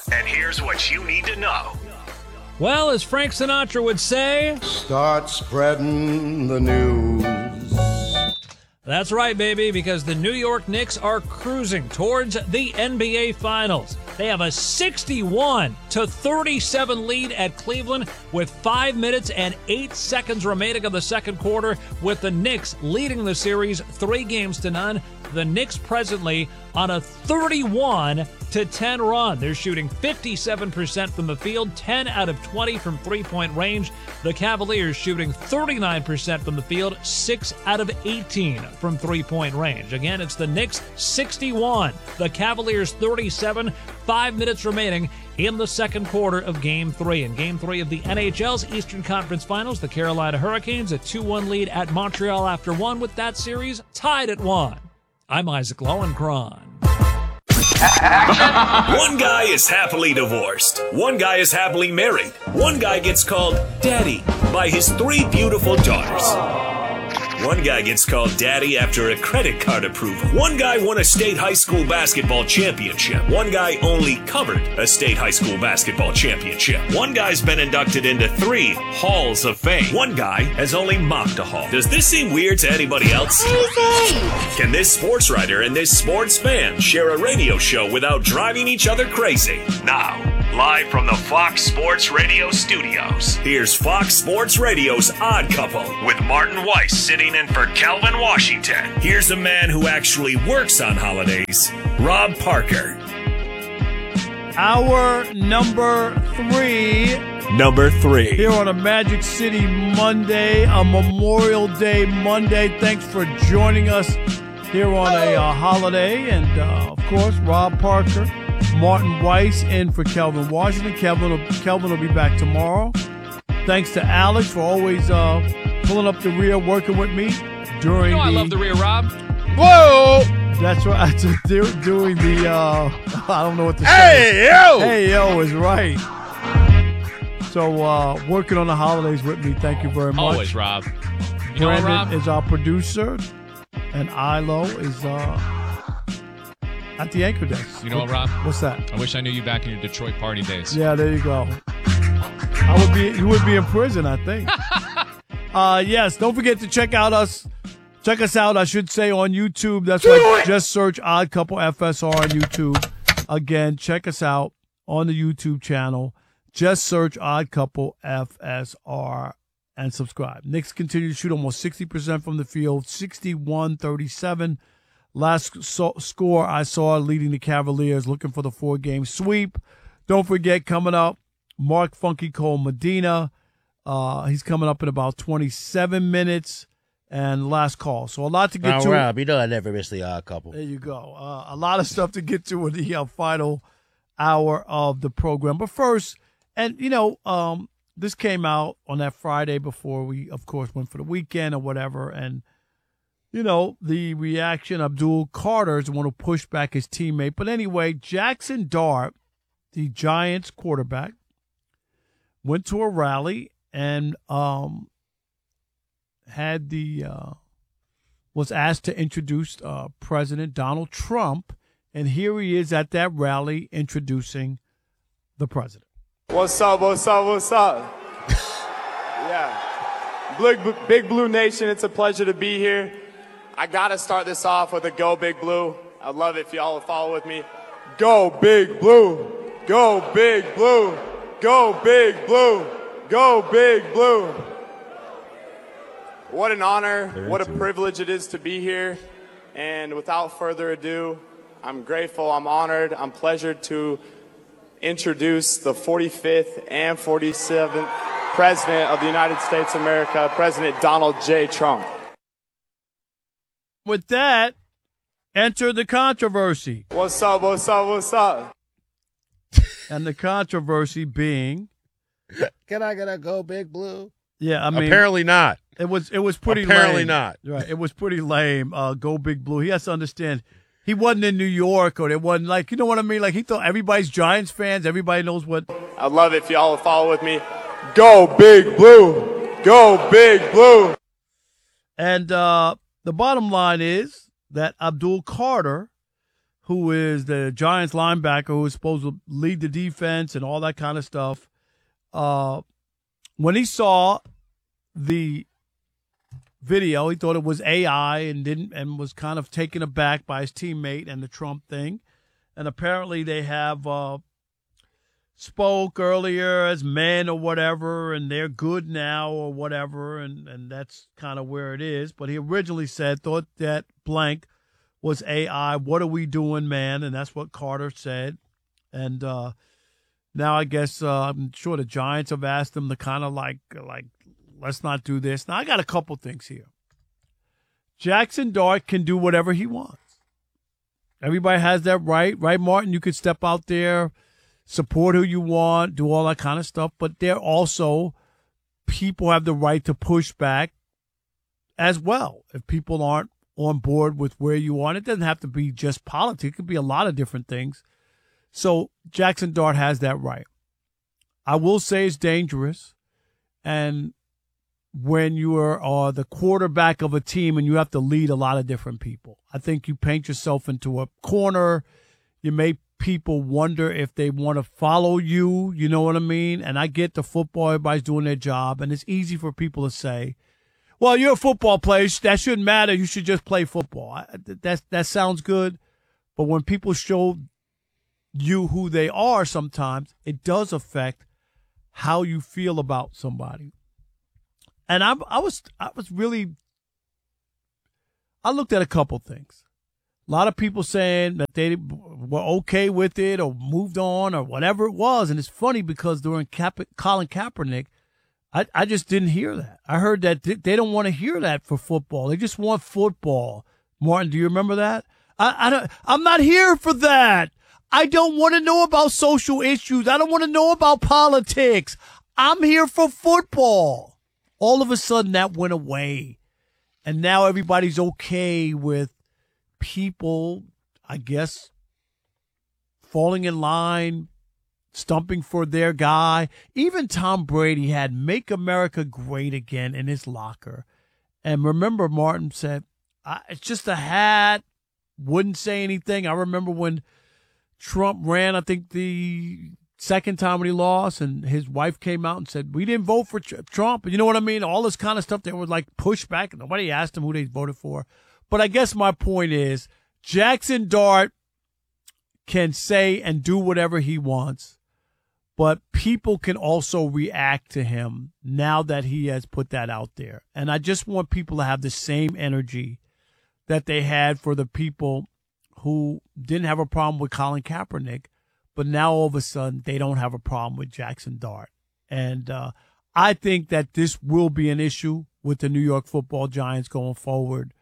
And here's what you need to know. Well, as Frank Sinatra would say, start spreading the news. That's right, baby, because the New York Knicks are cruising towards the NBA Finals. They have a 61-37 lead at Cleveland with 5 minutes and 8 seconds remaining of the second quarter, with the Knicks leading the series 3-0. The Knicks presently on a 31-10 run. They're shooting 57% from the field, 10 out of 20 from three-point range. The Cavaliers shooting 39% from the field, 6 out of 18 from three-point range. Again, it's the Knicks 61, the Cavaliers 37, 5 minutes remaining in the second quarter of Game 3. In Game 3 of the NHL's Eastern Conference Finals, the Carolina Hurricanes a 2-1 lead at Montreal after 1, with that series tied at 1. I'm Isaac Lowenkron. One guy is happily divorced. One guy is happily married. One guy gets called Daddy by his 3 beautiful daughters. One guy gets called Daddy after a credit card approval. One guy won a state high school basketball championship. One guy only covered a state high school basketball championship. One guy's been inducted into 3 halls of fame. One guy has only mocked a hall. Does this seem weird to anybody else? Can this sports writer and this sports fan share a radio show without driving each other crazy? Now, live from the Fox Sports Radio studios, here's Fox Sports Radio's Odd Couple with Martin Weiss sitting in for Calvin Washington. Here's a man who actually works on holidays, Rob Parker. Hour number 3. Here on a Magic City Monday, a Memorial Day Monday. Thanks for joining us here on a holiday. And, of course, Rob Parker, Martin Weiss in for Kelvin Washington. Kelvin will be back tomorrow. Thanks to Alex for always pulling up the rear, working with me during I love the rear, Rob. Whoa! That's right. Doing the, I don't know what to say. Hey, yo! Hey, yo is right. So, working on the holidays with me. Thank you very much. Always, Rob. You Brandon know what, Rob? is our producer, and Ilo is at the anchor desk. You know what, Rob? What's that? I wish I knew you back in your Detroit party days. Yeah, there you go. You would be in prison, I think. Yes, don't forget to check us out, I should say, on YouTube. That's right. Just search Odd Couple FSR on YouTube. Again, check us out on the YouTube channel. Just search Odd Couple FSR and subscribe. Knicks continue to shoot almost 60% from the field, 61-37. Last score I saw leading the Cavaliers, looking for the 4-game sweep. Don't forget, coming up, Mark Funky Cole Medina. He's coming up in about 27 minutes. And last call. So a lot to get to. Rob, you know I never miss the Odd Couple. There you go. A lot of stuff to get to in the final hour of the program. But first, and, this came out on that Friday before we, of course, went for the weekend or whatever. And, the reaction, Abdul Carter is the one who pushed back his teammate. But anyway, Jackson Dart, the Giants quarterback, went to a rally and was asked to introduce President Donald Trump, and here he is at that rally introducing the president. What's up? Yeah. Big Blue Nation, it's a pleasure to be here. I gotta start this off with a Go Big Blue. I'd love it if y'all would follow with me. Go Big Blue. Go Big Blue. Go Big Blue. Go Big Blue. What an honor, what a privilege it is to be here. And without further ado, I'm grateful, I'm honored, I'm pleasured to introduce the 45th and 47th President of the United States of America, President Donald J. Trump. With that, enter the controversy. What's up? And the controversy being... Can I get a Go Big Blue? Yeah, I mean... Apparently not. It was pretty lame. Apparently not. Right, it was pretty lame. Go Big Blue. He has to understand, he wasn't in New York, or it wasn't like, you know what I mean? Like, he thought everybody's Giants fans. Everybody knows what. I'd love it if y'all would follow with me. Go Big Blue. Go Big Blue. And the bottom line is that Abdul Carter, who is the Giants linebacker who is supposed to lead the defense and all that kind of stuff, when he saw the video, he thought it was AI and was kind of taken aback by his teammate and the Trump thing. And apparently they have spoke earlier as men or whatever, and they're good now or whatever, and that's kind of where it is. But he originally thought that blank was AI. What are we doing, man? And that's what Carter said. And now I guess I'm sure the Giants have asked him to kind of like let's not do this. Now I got a couple things here. Jackson Dart can do whatever he wants. Everybody has that right, Martin? You could step out there, support who you want, do all that kind of stuff. But there also people have the right to push back as well. If people aren't on board with where you are, it doesn't have to be just politics. It could be a lot of different things. So Jackson Dart has that right. I will say it's dangerous. And when you are the quarterback of a team and you have to lead a lot of different people, I think you paint yourself into a corner. You make people wonder if they want to follow you. You know what I mean? And I get the football, everybody's doing their job. And it's easy for people to say, well, you're a football player. That shouldn't matter. You should just play football. That sounds good. But when people show you who they are sometimes, it does affect how you feel about somebody. And I looked at a couple things. A lot of people saying that they were okay with it or moved on or whatever it was. And it's funny because during Colin Kaepernick, I just didn't hear that. I heard that they don't want to hear that for football. They just want football. Martin, do you remember that? I'm not here for that. I don't want to know about social issues. I don't want to know about politics. I'm here for football. All of a sudden that went away. And now everybody's okay with people, I guess, falling in line, stumping for their guy. Even Tom Brady had "Make America Great Again" in his locker. And remember, Martin said, it's just a hat, wouldn't say anything. I remember when Trump ran, I think the second time when he lost, and his wife came out and said, we didn't vote for Trump. You know what I mean? All this kind of stuff. They were like pushback. Nobody asked him who they voted for. But I guess my point is Jackson Dart can say and do whatever he wants, but people can also react to him now that he has put that out there. And I just want people to have the same energy that they had for the people who didn't have a problem with Colin Kaepernick, but now all of a sudden they don't have a problem with Jackson Dart. And I think that this will be an issue with the New York Football Giants going forward.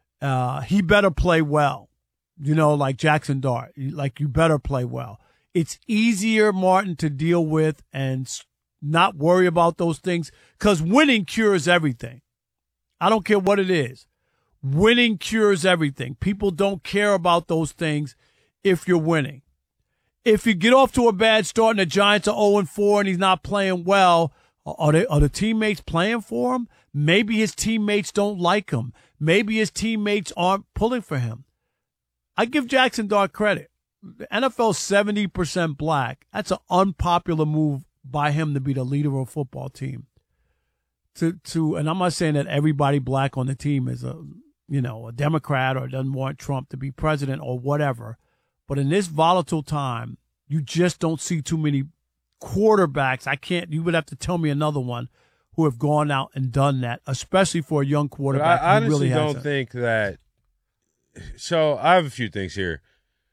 He better play well, like Jackson Dart. Like, you better play well. It's easier, Martin, to deal with and not worry about those things because winning cures everything. I don't care what it is. Winning cures everything. People don't care about those things if you're winning. If you get off to a bad start and the Giants are 0-4 and he's not playing well, are the teammates playing for him? Maybe his teammates don't like him. Maybe his teammates aren't pulling for him. I give Jackson Dart credit. The NFL's 70% black. That's an unpopular move by him to be the leader of a football team. And I'm not saying that everybody black on the team is a Democrat or doesn't want Trump to be president or whatever. But in this volatile time, you just don't see too many quarterbacks. You would have to tell me another one who have gone out and done that, especially for a young quarterback. I honestly don't think that. So I have a few things here.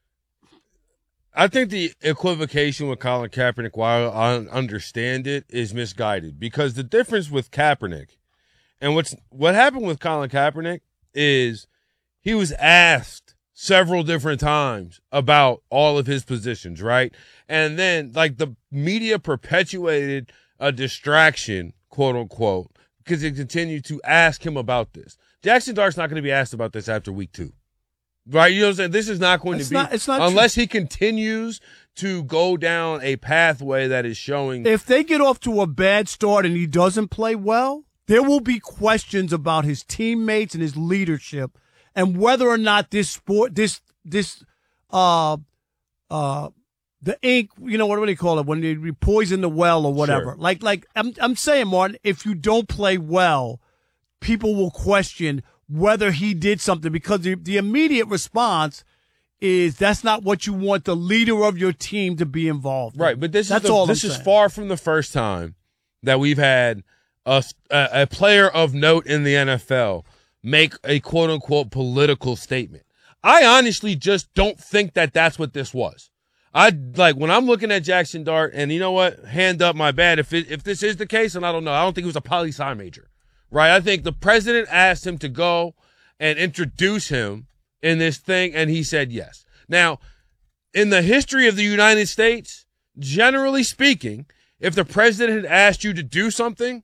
I think the equivocation with Colin Kaepernick, while I understand it, is misguided because the difference with Kaepernick and what happened with Colin Kaepernick is he was asked several different times about all of his positions, right? And then, the media perpetuated a distraction, quote unquote, because they continued to ask him about this. Jackson Dart's not going to be asked about this after week 2. Right? You know what I'm saying? This is not going to be, unless he continues to go down a pathway that is showing. If they get off to a bad start and he doesn't play well, there will be questions about his teammates and his leadership and whether or not this the ink, what do they call it when they poison the well or whatever? Sure. Like I'm saying, Martin, if you don't play well, people will question whether he did something, because the immediate response is that's not what you want the leader of your team to be involved in. Right, but this is saying. Far from the first time that we've had a player of note in the NFL make a quote-unquote political statement. I honestly just don't think that that's what this was. When I'm looking at Jackson Dart, and you know what? Hand up, my bad. If this is the case, and I don't know. I don't think he was a poli-sci major, right? I think the president asked him to go and introduce him in this thing, and he said yes. Now, in the history of the United States, generally speaking, if the president had asked you to do something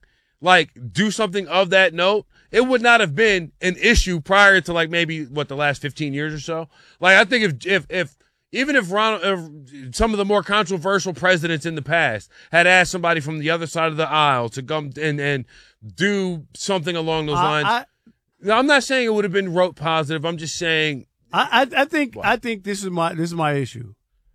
of that note, it would not have been an issue prior to maybe the last 15 years or so. I think if some of the more controversial presidents in the past had asked somebody from the other side of the aisle to come and do something along those lines, I'm not saying it would have been rote positive. I'm just saying. I think this is my issue,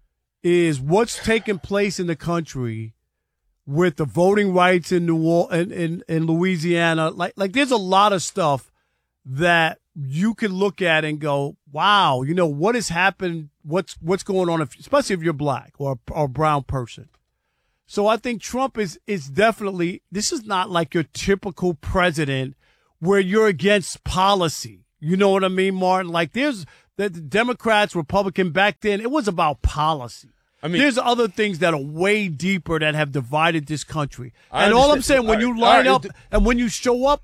is what's taking place in the country with the voting rights in in Louisiana. Like there's a lot of stuff that you can look at and go, wow, what has happened? What's going on, especially if you're black or a brown person. So I think Trump is definitely, this is not like your typical president where you're against policy. You know what I mean, Martin? Like there's the Democrats, Republican back then, it was about policy. I mean, there's other things that are way deeper that have divided this country. And all I'm saying, when you line up and when you show up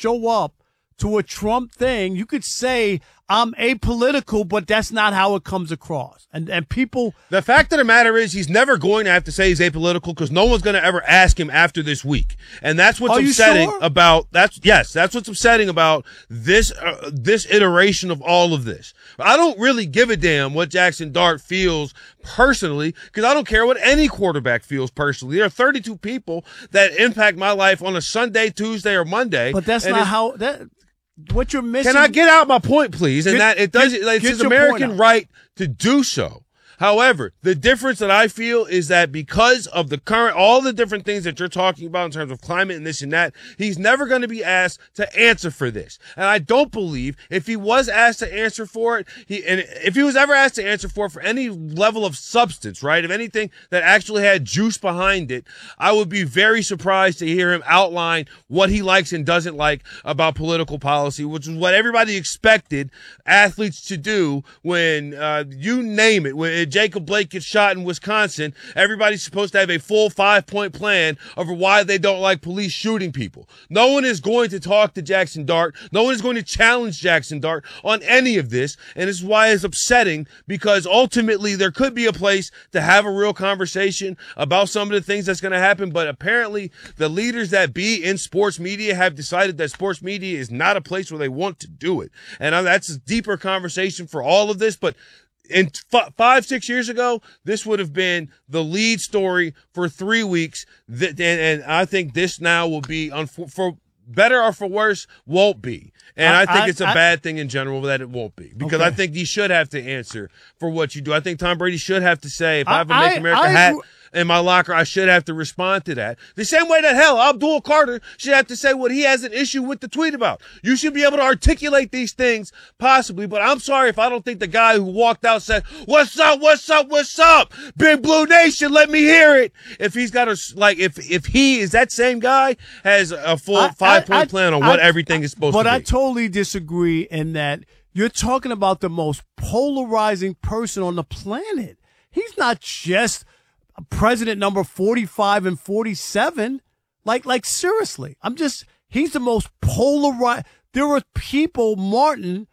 to a Trump thing, you could say I'm apolitical, but that's not how it comes across. And people. The fact of the matter is, he's never going to have to say he's apolitical because no one's going to ever ask him after this week. And that's what's upsetting about that's what's upsetting about this iteration of all of this. I don't really give a damn what Jackson Dart feels personally, because I don't care what any quarterback feels personally. There are 32 people that impact my life on a Sunday, Tuesday, or Monday. But that's not how that. What you're missing. Can I get out my point, please? And it's his American right to do so. However, the difference that I feel is that because of all the different things that you're talking about in terms of climate and this and that, he's never going to be asked to answer for this. And I don't believe if he was asked to answer for it, if he was ever asked to answer for any level of substance, right, of anything that actually had juice behind it, I would be very surprised to hear him outline what he likes and doesn't like about political policy, which is what everybody expected athletes to do when, you name it, when Jacob Blake gets shot in Wisconsin, everybody's supposed to have a full 5-point plan over why they don't like police shooting people. No one is going to talk to Jackson Dart. No one is going to challenge Jackson Dart on any of this. And this is why it's upsetting, because ultimately there could be a place to have a real conversation about some of the things that's going to happen. But apparently the leaders that be in sports media have decided that sports media is not a place where they want to do it. And that's a deeper conversation for all of this. But in 5-6 years ago, this would have been the lead story for 3 weeks. And I think this now will be, for better or for worse, won't be. And I think it's a bad thing in general that it won't be, because I think you should have to answer for what you do. I think Tom Brady should have to say, if I have a Make America hat in my locker, I should have to respond to that. The same way that Abdul Carter should have to say what he has an issue with the tweet about. You should be able to articulate these things possibly, but I'm sorry if I don't think the guy who walked out said, "What's up? What's up? What's up? Big Blue Nation, let me hear it." If he's got if he is that same guy, has a full 5-point plan on what everything is supposed to be. But I totally disagree in that you're talking about the most polarizing person on the planet. He's not just president number 45 and 47. Like seriously, he's the most polarized. There are people, Martin,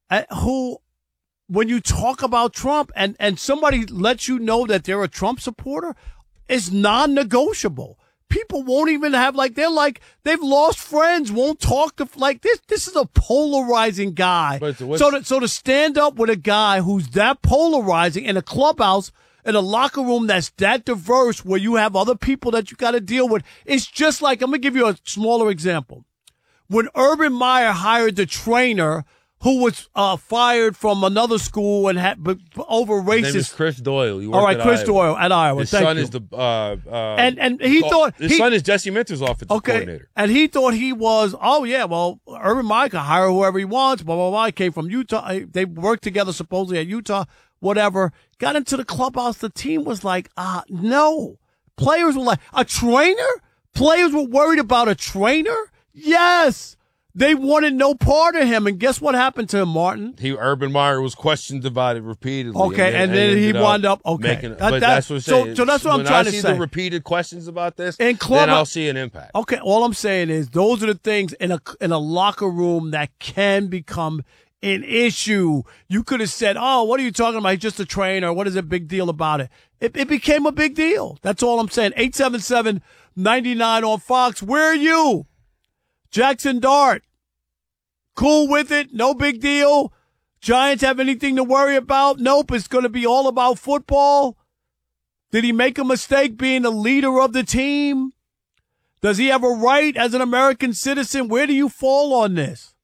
who, when you talk about Trump and somebody lets you know that they're a Trump supporter, is non-negotiable. People won't even have, they've lost friends, won't talk to, this. This is a polarizing guy. So to stand up with a guy who's that polarizing in a clubhouse, in a locker room that's that diverse, where you have other people that you got to deal with, it's just like, I'm going to give you a smaller example. When Urban Meyer hired the trainer who was fired from another school and had over racist. His name is Chris Doyle. All right, Chris Doyle at Iowa. His Thank son you. is the and he thought his son is Jesse Minter's offensive coordinator. And he thought he was, Urban Meyer can hire whoever he wants, blah, blah, blah. He came from Utah. They worked together supposedly at Utah, whatever. Got into the clubhouse. The team was like, no. Players were like, a trainer? Players were worried about a trainer? Yes. They wanted no part of him. And guess what happened to him, Martin? Urban Meyer was questioned about it repeatedly. Okay, and then he wound up, okay. But that's what I'm saying. So that's what I'm trying to say. When I see the repeated questions about this, then I'll see an impact. Okay, all I'm saying is those are the things in a locker room that can become an issue. You could have said, what are you talking about? He's just a trainer. What is a big deal about it? It became a big deal. That's all I'm saying. 877-99 on Fox. Where are you? Jackson Dart. Cool with it. No big deal. Giants have anything to worry about? Nope. It's going to be all about football. Did he make a mistake being the leader of the team? Does he have a right as an American citizen? Where do you fall on this?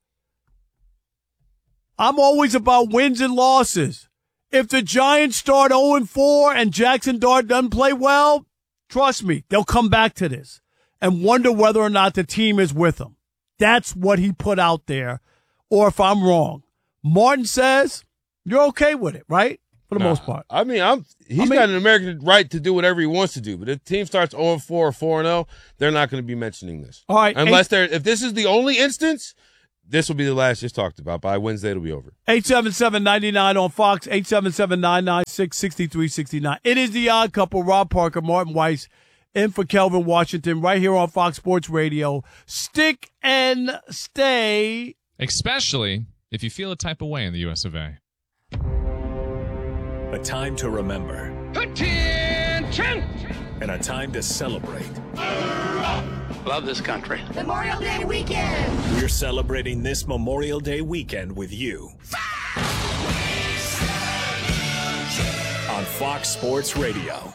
I'm always about wins and losses. If the Giants start 0-4 and Jackson Dart doesn't play well, trust me, they'll come back to this and wonder whether or not the team is with them. That's what he put out there. Or if I'm wrong, Martin says you're okay with it, right? For the most part. I mean, he's got an American right to do whatever he wants to do. But if the team starts 0-4 or 4-0, they're not going to be mentioning this. All right. If this is the only instance, this will be the last just talked about. By Wednesday, it'll be over. 877-99 on Fox, 877-996-6369. It is the Odd Couple, Rob Parker, Martin Weiss, in for Kelvin Washington, right here on Fox Sports Radio. Stick and stay. Especially if you feel a type of way in the US of A. A time to remember. Attention! And a time to celebrate. Love this country. Memorial Day weekend. We're celebrating this Memorial Day weekend with you. On Fox Sports Radio.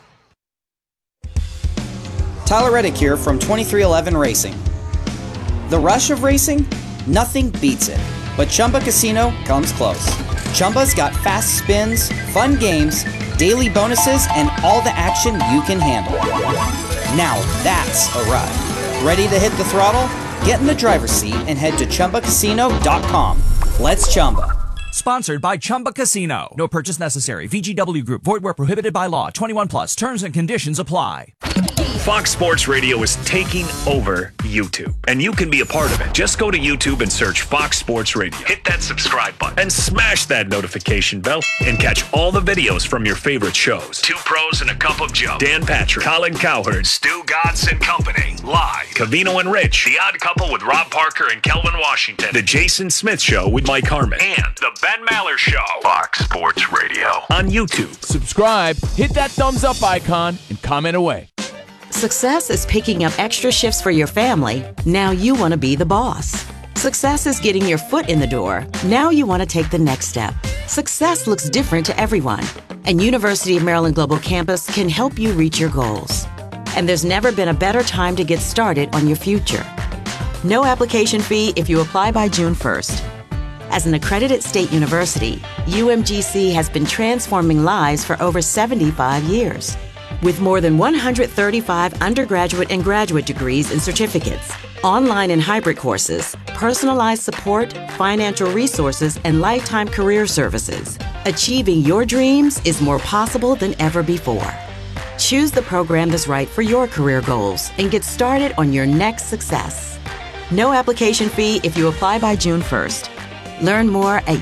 Tyler Reddick here from 2311 Racing. The rush of racing? Nothing beats it. But Chumba Casino comes close. Chumba's got fast spins, fun games, daily bonuses, and all the action you can handle. Now that's a ride. Ready to hit the throttle? Get in the driver's seat and head to ChumbaCasino.com. Let's Chumba. Sponsored by Chumba Casino. No purchase necessary. VGW Group. Void where prohibited by law. 21 plus. Terms and conditions apply. Fox Sports Radio is taking over YouTube, and you can be a part of it. Just go to YouTube and search Fox Sports Radio. Hit that subscribe button and smash that notification bell and catch all the videos from your favorite shows. Two Pros and a Cup of Joe. Dan Patrick, Colin Cowherd, Stu Godson and Company. Live. Covino and Rich. The Odd Couple with Rob Parker and Kelvin Washington. The Jason Smith Show with Mike Harmon. And The Ben Maller Show. Fox Sports Radio. On YouTube. Subscribe, hit that thumbs up icon, and comment away. Success is picking up extra shifts for your family. Now you want to be the boss. Success is getting your foot in the door. Now you want to take the next step. Success looks different to everyone, and University of Maryland Global Campus can help you reach your goals. And there's never been a better time to get started on your future. No application fee if you apply by June 1st. As an accredited state university, UMGC has been transforming lives for over 75 years. With more than 135 undergraduate and graduate degrees and certificates, online and hybrid courses, personalized support, financial resources, and lifetime career services, achieving your dreams is more possible than ever before. Choose the program that's right for your career goals and get started on your next success. No application fee if you apply by June 1st. Learn more at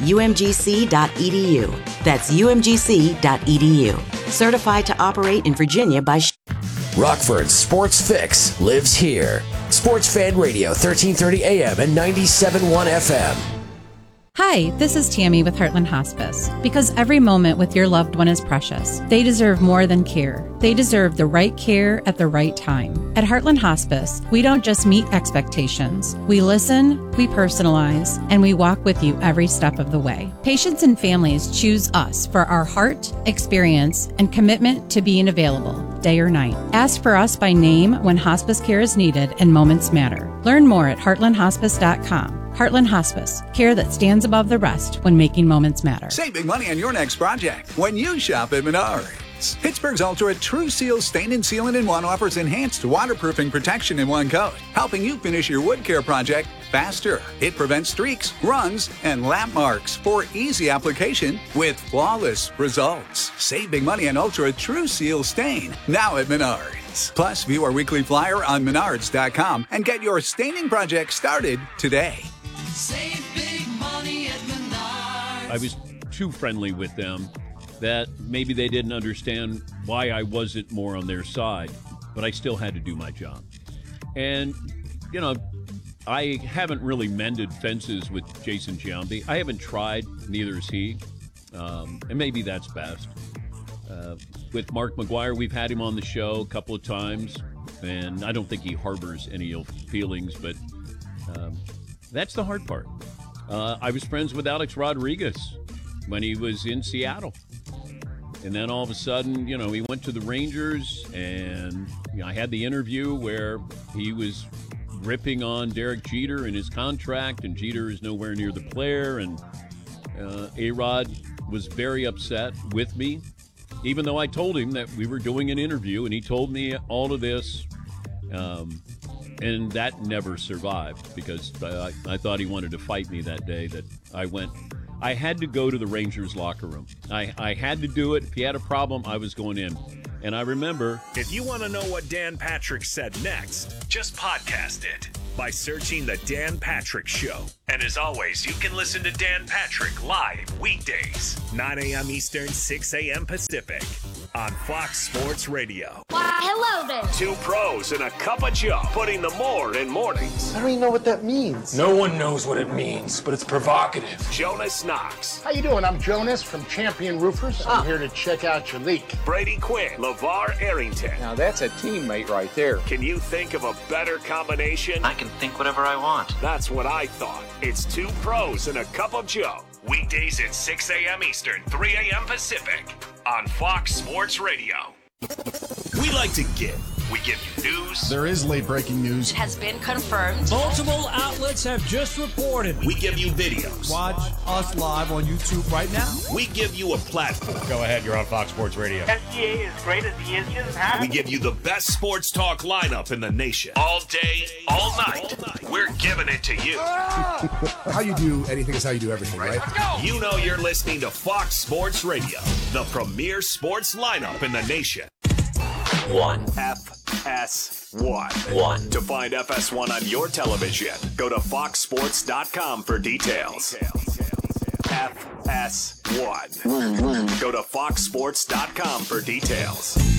umgc.edu. That's umgc.edu. Certified to operate in Virginia by Rockford's Sports Fix lives here. Sports Fan Radio, 1330 AM and 97.1 FM. Hi, this is Tammy with Heartland Hospice. Because every moment with your loved one is precious. They deserve more than care. They deserve the right care at the right time. At Heartland Hospice, we don't just meet expectations. We listen, we personalize, and we walk with you every step of the way. Patients and families choose us for our heart, experience, and commitment to being available, day or night. Ask for us by name when hospice care is needed and moments matter. Learn more at heartlandhospice.com. Heartland Hospice, care that stands above the rest when making moments matter. Save big money on your next project when you shop at Menards. Pittsburgh's Ultra True Seal Stain and Sealant in One offers enhanced waterproofing protection in one coat, helping you finish your wood care project faster. It prevents streaks, runs, and lap marks for easy application with flawless results. Save big money on Ultra True Seal Stain now at Menards. Plus, view our weekly flyer on Menards.com and get your staining project started today. Save big money at Menards. I was too friendly with them that maybe they didn't understand why I wasn't more on their side, but I still had to do my job. And, you know, I haven't really mended fences with Jason Giambi. I haven't tried, neither has he, and maybe that's best. With Mark McGuire, we've had him on the show a couple of times, and I don't think he harbors any ill feelings, but that's the hard part. I was friends with Alex Rodriguez when he was in Seattle. And then all of a sudden, you know, he went to the Rangers, and you know, I had the interview where he was ripping on Derek Jeter and his contract, and Jeter is nowhere near the player, and A-Rod was very upset with me, even though I told him that we were doing an interview, and he told me all of this, and that never survived because I thought he wanted to fight me that day that I had to go to the Rangers locker room. I had to do it. If he had a problem, I was going in. And I remember... If you want to know what Dan Patrick said next, just podcast it by searching The Dan Patrick Show. And as always, you can listen to Dan Patrick live weekdays, 9 a.m. Eastern, 6 a.m. Pacific, on Fox Sports Radio. Why, hello there. Two pros and a cup of Joe, putting the more in mornings. I don't even know what that means. No one knows what it means, but it's provocative. Jonas Knox. How you doing? I'm Jonas from Champion Roofers. I'm here to check out your leak. Brady Quinn. LeVar Arrington. Now that's a teammate right there. Can you think of a better combination? I can think whatever I want. That's what I thought. It's two pros and a cup of Joe. Weekdays at 6 a.m. Eastern, 3 a.m. Pacific, on Fox Sports Radio. We like to give. We give you news. There is late breaking news. It has been confirmed. Multiple outlets have just reported. We give you videos. Watch us live on YouTube right now. We give you a platform. Go ahead, you're on Fox Sports Radio. SGA is great as he is. He doesn't have We give you the best sports talk lineup in the nation. All day, all night. We're giving it to you. How you do anything is how you do everything, right? Let's go. You know you're listening to Fox Sports Radio, the premier sports lineup in the nation. One. FS1. One. To find FS1 on your television, go to foxsports.com for details. FS1. Go to foxsports.com for details.